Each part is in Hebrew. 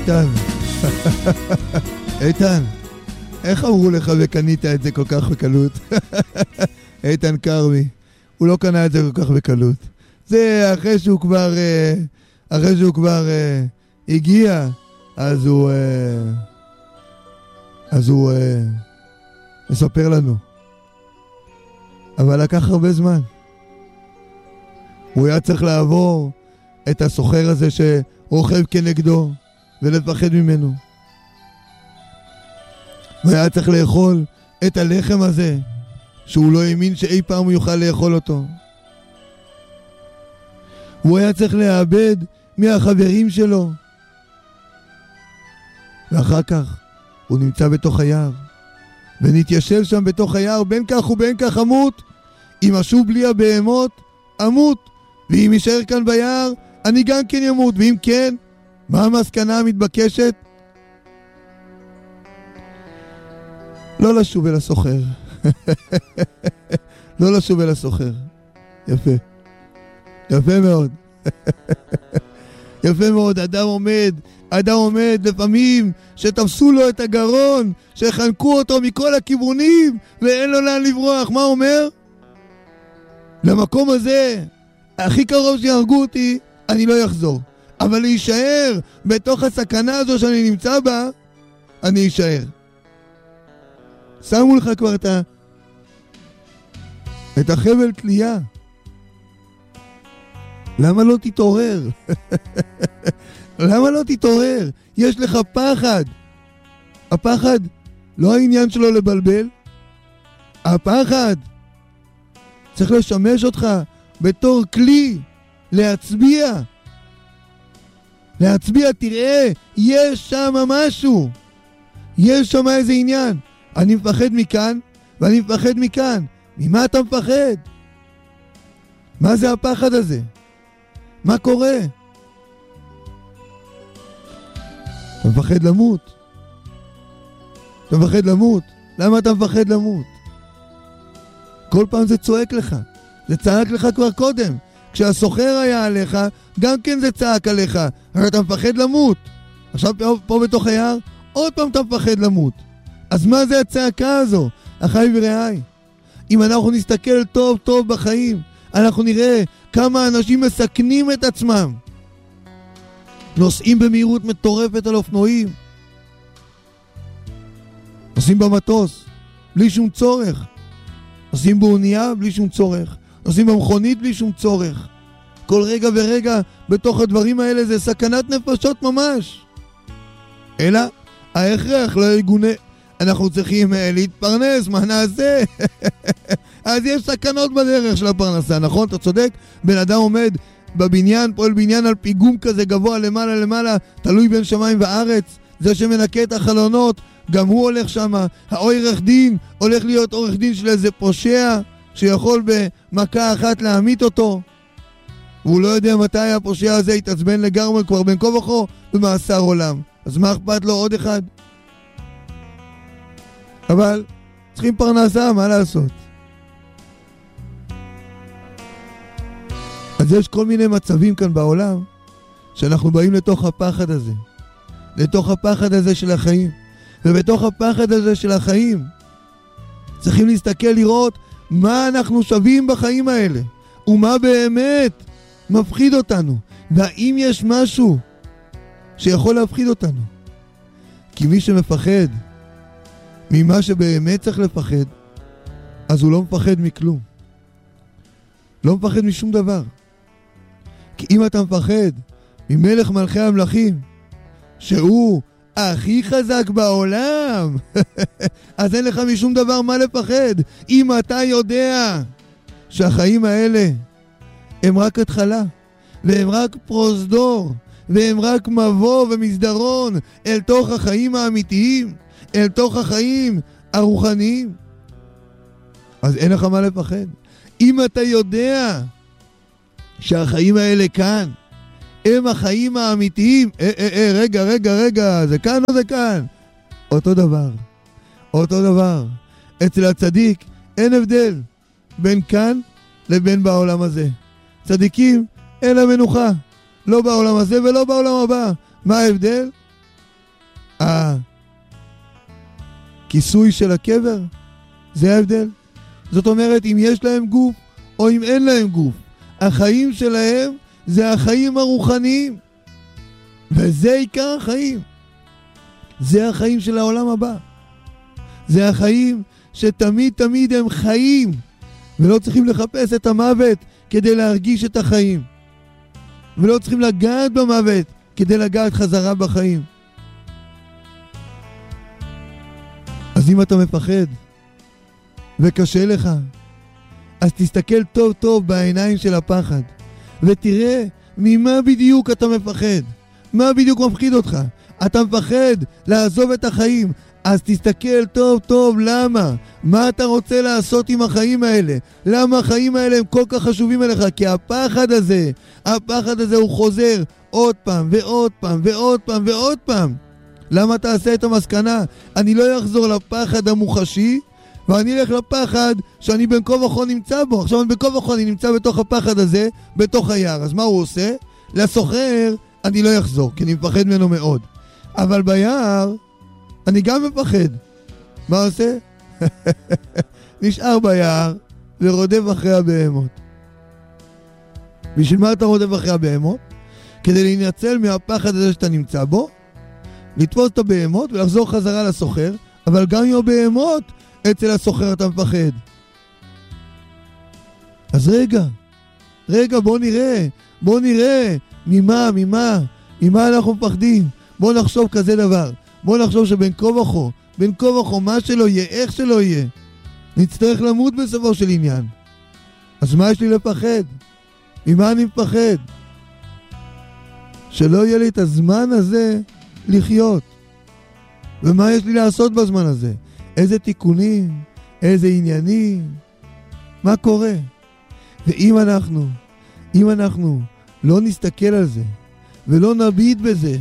איתן. איתן, איך אמרו לך וקנית את זה כל כך בקלות? איתן קרמי, הוא לא קנה את זה כל כך בקלות. זה אחרי שהוא כבר הגיע, אז הוא מספר לנו. אבל לקח הרבה זמן. הוא היה צריך לעבור את הסוחר הזה שרוכב כנגדו ולפחד ממנו. הוא היה צריך לאכול את הלחם הזה שהוא לא האמין שאי פעם הוא יוכל לאכול אותו. הוא היה צריך לאבד מהחברים שלו. ואחר כך הוא נמצא בתוך היער ונתיישב שם בתוך היער, בין כך ובין כך אמות. אם אשוב בלי הבהמות אמות, ואם יישאר כאן ביער אני גם כן ימות. ואם כן, מה המסקנה המתבקשת? לא לשוב אל הסוחר. לא לשוב אל הסוחר. יפה. יפה מאוד. יפה מאוד. אדם עומד לפעמים שתפסו לו את הגרון, שחנקו אותו מכל הכיוונים ואין לו לאן לברוח. מה אומר? למקום הזה הכי קרוב שיהרגו אותי אני לא אחזור, אבל להישאר בתוך הסכנה הזו שאני נמצא בה, אני אשאר. שמו לך כבר את החבל תלייה. למה לא תתעורר? למה לא תתעורר? יש לך פחד. הפחד לא העניין שלו לבלבל. הפחד צריך לשמש אותך בתור כלי להצביע. תראה, יש שם משהו. יש שם איזה עניין. אני מפחד מכאן ואני מפחד מכאן. ממה אתה מפחד? מה זה הפחד הזה? מה קורה? אתה מפחד למות. למה אתה מפחד למות? כל פעם זה צועק לך. זה צעק לך כבר קודם. כשהסוחר היה עליך, גם כן זה צעק עליך. אבל אתה מפחד למות. עכשיו פה בתוך היער, עוד פעם אתה מפחד למות. אז מה זה הצעקה הזו? אחי ורעי, אם אנחנו נסתכל טוב טוב בחיים, אנחנו נראה כמה אנשים מסכנים את עצמם. נוסעים במהירות מטורפת על אופנועים. נוסעים במטוס, בלי שום צורך. נוסעים באונייה, בלי שום צורך. נוסעים במכונית, בלי שום צורך. כל רגע ורגע בתוך הדברים האלה זה סכנת נפשות ממש. אלא ההכרח לא יגונה. אנחנו צריכים להתפרנס, מה נעשה? אז יש סכנות בדרך של הפרנסה, נכון? אתה צודק? בן אדם עומד בבניין, פועל בניין על פיגום כזה גבוה למעלה, תלוי בין שמיים וארץ. זה שמנקה את החלונות, גם הוא הולך שם. העורך דין הולך להיות עורך דין של איזה פושע שיכול במכה אחת להמית אותו. והוא לא יודע מתי הפושע הזה יתעצבן לגמרי, כבר בין כה וכה במאסר עולם. אז מה אכפת לו עוד אחד? אבל צריכים פרנסה, מה לעשות? אז יש כל מיני מצבים כאן בעולם שאנחנו באים לתוך הפחד הזה. לתוך הפחד הזה של החיים. ובתוך הפחד הזה של החיים צריכים להסתכל, לראות מה אנחנו שווים בחיים האלה. ומה באמת מפחיד אותנו. והאם יש משהו שיכול להפחיד אותנו. כי מי שמפחד ממה שבאמת צריך לפחד, אז הוא לא מפחד מכלום. לא מפחד משום דבר. כי אם אתה מפחד ממלך מלכי המלכים, שהוא הכי חזק בעולם, אז אין לך משום דבר מה לפחד. אם אתה יודע שהחיים האלה הם רק התחלה, והם רק פרוזדור, והם רק מבוא ומסדרון אל תוך החיים האמיתיים, אל תוך החיים הרוחניים, אז אין לך מה לפחד. אם אתה יודע שהחיים האלה כאן הם החיים האמיתיים, רגע, זה כאן או זה כאן? אותו דבר. אצל הצדיק אין הבדל בין כאן לבין בעולם הזה. צדיקים אין המנוחה, לא בעולם הזה ולא בעולם הבא. מה ההבדל? הכיסוי של הקבר, זה ההבדל. זאת אומרת, אם יש להם גוף או אם אין להם גוף, החיים שלהם זה החיים הרוחניים, וזה עיקר החיים. זה החיים של העולם הבא. זה החיים שתמיד תמיד הם חיים, ולא צריכים לחפש את המוות כדי להרגיש את החיים, ולא צריכים לגעת במוות כדי לגעת חזרה בחיים. אז אם אתה מפחד וקשה לך, אז תסתכל טוב טוב בעיניים של הפחד ותראה ממה בדיוק אתה מפחד, מה בדיוק מפחיד אותך. אתה מפחד לעזוב את החיים, אז תסתכל טוב טוב למה, מה אתה רוצה לעשות עם החיים האלה, למה החיים האלה הם כל כך חשובים אליך. כי הפחד הזה הוא חוזר עוד פעם ועוד פעם ועוד פעם ועוד פעם. למה תעשה את המסקנה, אני לא אחזור לפחד המוחשי ואני אלך לפחד שאני בין כה וכה נמצא בו. עכשיו בין כה וכה אני נמצא בתוך הפחד הזה, בתוך היער. אז מה הוא עושה? לסוחר אני לא אחזור, כי אני מפחד ממנו מאוד. אבל ביער אני גם מפחד. מה עושה? נשאר ביער ורודף אחרי הבהמות. בשביל מה אתה רודף אחרי הבהמות? כדי להינצל מהפחד הזה שאתה נמצא בו, לתפוס את הבהמות ולחזור חזרה לסוחר. אבל גם עם הבהמות אצל הסוחר אתה מפחד. אז רגע בוא נראה ממה אנחנו מפחדים. בוא נחשוב כזה דבר, בוא נחשוב שבין כה וכה מה שלא יהיה, איך שלא יהיה, נצטרך למות בסופו של עניין. אז מה יש לי לפחד? ממה אני מפחד? שלא יהיה לי את הזמן הזה לחיות. ומה יש לי לעשות בזמן הזה? איזה תיקונים, איזה עניינים, מה קורה? ואם אנחנו לא נסתכל על זה ולא נביט בזה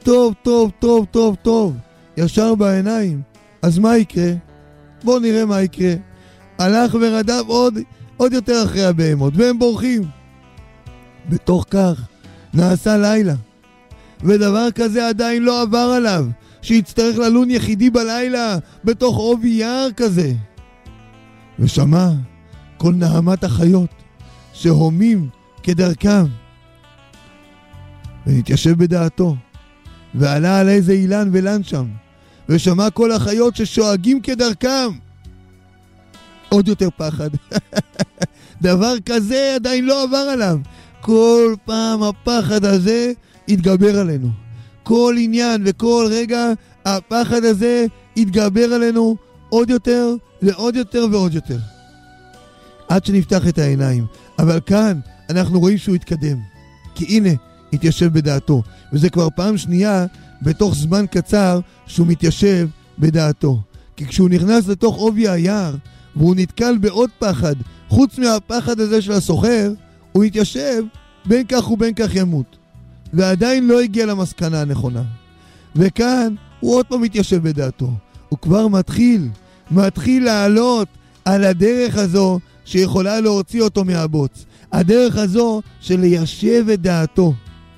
טוב ישר בעיניים, אז מה יקרה? בואו נראה מה יקרה. הלך ורדף עוד יותר אחרי הבהמות והם בורחים. בתוך כך נעשה לילה, ודבר כזה עדיין לא עבר עליו, שיצטרך ללון יחידי בלילה בתוך עובי יער כזה. ושמע כל נהמת החיות שהומים כדרכם, ונתיישב בדעתו ועלה על איזה אילן ולן שם, ושמע כל החיות ששואגים כדרכם. עוד יותר פחד. דבר כזה עדיין לא עבר עליו. כל פעם הפחד הזה יתגבר עלינו. כל עניין וכל רגע הפחד הזה יתגבר עלינו עוד יותר ועוד יותר ועוד יותר, עד שנפתח את העיניים. אבל כאן אנחנו רואים שהוא יתקדם, כי הנה התיישב בדעתו, וזה כבר פעם שנייה בתוך זמן קצר שהוא מתיישב בדעתו. כי כשהוא נכנס לתוך עובי היער והוא נתקל בעוד פחד חוץ מהפחד הזה של הסוחר, הוא התיישב בין כך ובין כך ימות, ועדיין לא הגיע למסקנה הנכונה. וכאן הוא עוד פעם מתיישב בדעתו, הוא כבר מתחיל לעלות על הדרך הזו שיכולה להוציא אותו מהבוץ, הדרך הזו של ליישב את דעתו,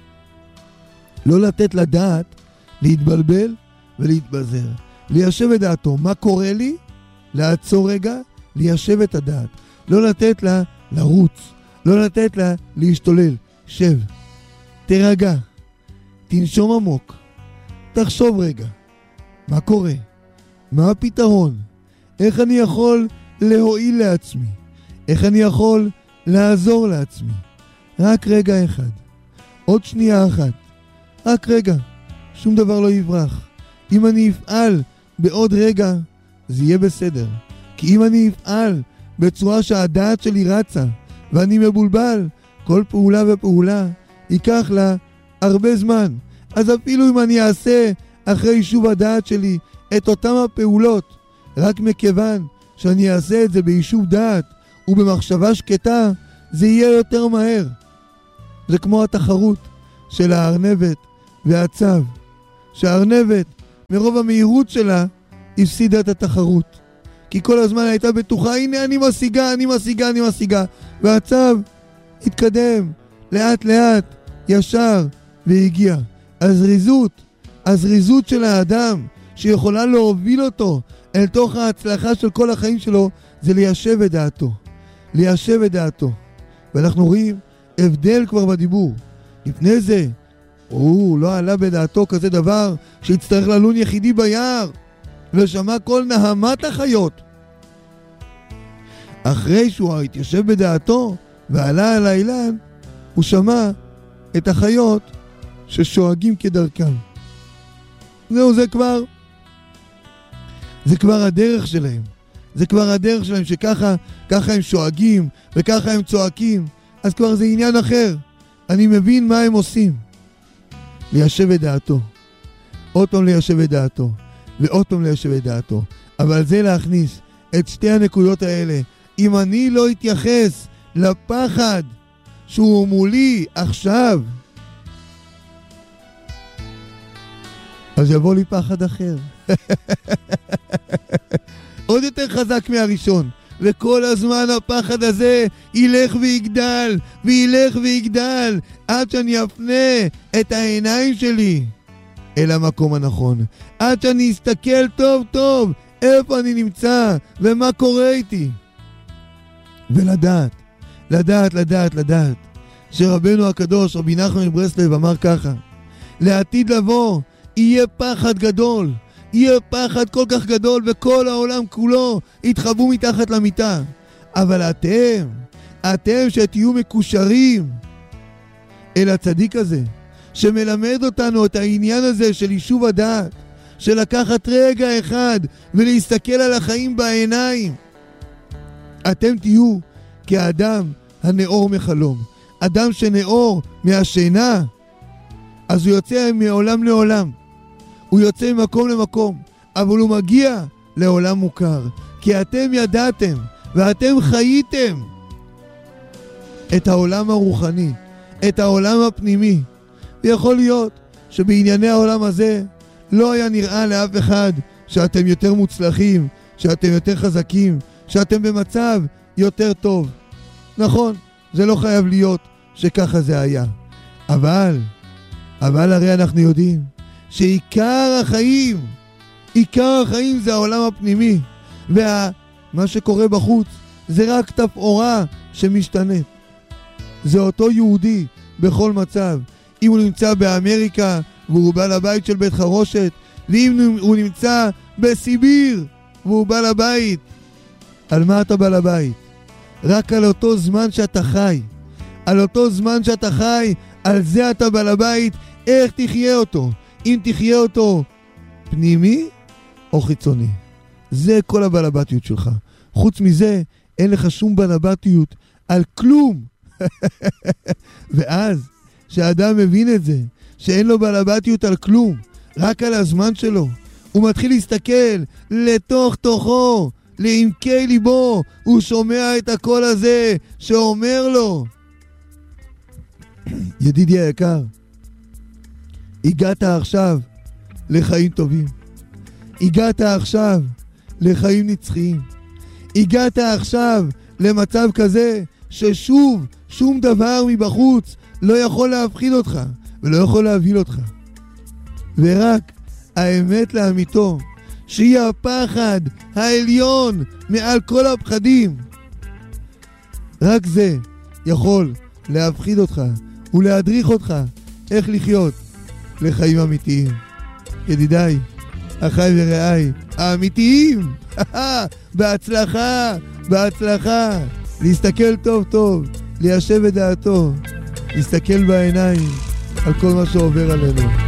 לא לתת לדעת להתבלבל ולהתבזר, ליישב את דעתו. מה קורה לי? לעצור רגע, ליישב את הדעת, לא לתת לה לרוץ, לא לתת לה להשתולל. שב, תרגע, תנשום עמוק, תחשוב רגע, מה קורה? מה הפתרון? איך אני יכול להועיל לעצמי? איך אני יכול לעזור לעצמי? רק רגע אחד, עוד שנייה אחת, רק רגע, שום דבר לא יברח. אם אני אפעל בעוד רגע, זה יהיה בסדר. כי אם אני אפעל בצורה שהדעת שלי רצה ואני מבולבל, כל פעולה ופעולה ייקח לה הרבה זמן. אז אפילו אם אני אעשה אחרי יישוב הדעת שלי את אותם הפעולות, רק מכיוון שאני אעשה את זה ביישוב דעת ובמחשבה שקטה, זה יהיה יותר מהר. זה כמו התחרות של הארנבת והצב, שהארנבת מרוב המהירות שלה הפסידה את התחרות, כי כל הזמן הייתה בטוחה, הנה אני משיגה, והצב התקדם לאט לאט ישר והגיע. הזריזות, הזריזות של האדם שיכולה להוביל אותו אל תוך ההצלחה של כל החיים שלו, זה ליישב את דעתו. ליישב את דעתו. ואנחנו רואים הבדל כבר בדיבור. לפני זה, הוא לא עלה בדעתו כזה דבר שיצטרך ללון יחידי ביער ושמע כל נהמת החיות. אחרי שהוא התיישב בדעתו ועלה על האילן, הוא שמע את החיות ששואגים כדרכם. זהו, זה כבר הדרך שלהם. זה כבר הדרך שלהם שככה הם שואגים וככה הם צועקים. אז כבר זה עניין אחר. אני מבין מה הם עושים. ליישב את דעתו. עוד פעם ליישב את דעתו. ועוד פעם ליישב את דעתו. אבל זה להכניס את שתי הנקודות האלה. אם אני לא אתייחס לפחד שהוא מולי עכשיו, אז יבוא לי פחד אחר. עוד יותר חזק מהראשון. וכל הזמן הפחד הזה ילך ויגדל, וילך ויגדל, עד שאני אפנה את העיניים שלי אל המקום הנכון. עד שאני אסתכל טוב טוב איפה אני נמצא ומה קורה איתי. ולדעת, לדעת, שרבנו הקדוש, רבי נחמן מברסלב, אמר ככה: לעתיד לבוא יהיה פחד גדול, יהיה פחד כל כך גדול, וכל העולם כולו יתחבאו מתחת למיטה. אבל אתם שתהיו מקושרים אל הצדיק הזה, שמלמד אותנו את העניין הזה של יישוב הדעת, של לקחת רגע אחד ולהסתכל על החיים בעיניים. אתם תהיו כאדם הנאור מחלום. אדם שנאור מהשינה, אז הוא יוצא מעולם לעולם. הוא יוצא ממקום למקום, אבל הוא מגיע לעולם מוכר. כי אתם ידעתם ואתם חייתם את העולם הרוחני, את העולם הפנימי. ויכול להיות שבענייני העולם הזה לא היה נראה לאף אחד שאתם יותר מוצלחים, שאתם יותר חזקים, שאתם במצב יותר טוב. נכון, זה לא חייב להיות שככה זה היה. אבל הרי אנחנו יודעים שעיקר החיים זה העולם הפנימי. ומה שקורה בחוץ זה רק תפאורה שמשתנית. זה אותו יהודי בכל מצב. אם הוא נמצא באמריקה והוא בעל הבית של בית חרושת, ואם הוא נמצא בסיביר והוא בעל הבית, על מה אתה בעל הבית? רק על אותו זמן שאתה חי. על אותו זמן שאתה חי, על זה אתה בעל הבית. איך תחיה אותו? אם תחיה אותו פנימי או חיצוני. זה כל הבעלבתיות שלך. חוץ מזה, אין לך שום בעלבתיות על כלום. ואז, שהאדם מבין את זה, שאין לו בעלבתיות על כלום, רק על הזמן שלו, הוא מתחיל להסתכל לתוך תוכו, לעמקי ליבו, הוא שומע את הקול הזה שאומר לו: ידידי היקר, הגעת עכשיו לחיים טובים. הגעת עכשיו לחיים נצחיים. הגעת עכשיו למצב כזה ששוב שום דבר מבחוץ לא יכול להפחיד אותך ולא יכול להביל אותך. ורק האמת לאמיתו, שהיא הפחד העליון מעל כל הפחדים, רק זה יכול להפחיד אותך ולהדריך אותך איך לחיות לחיים אמיתיים. ידידיי, אחיי ורעיי האמיתיים, בהצלחה, בהצלחה. להסתכל טוב טוב, ליישב את דעתו, להסתכל בעיניים על כל מה שעובר עלינו.